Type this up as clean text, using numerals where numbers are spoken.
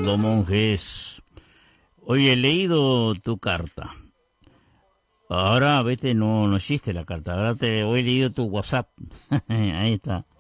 Fernando Monjes. Hoy he leído tu carta. Ahora, vete, no existe la carta. Ahora hoy he leído tu WhatsApp. Ahí está.